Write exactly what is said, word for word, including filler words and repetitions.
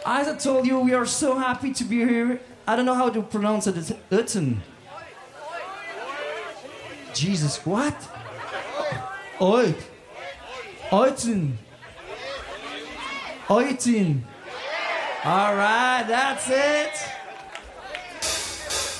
As I told you, we are so happy to be here. I don't know how to pronounce it. It's Utzen. Jesus, what? Oit. Oitzen. Oitzen. All right, that's it.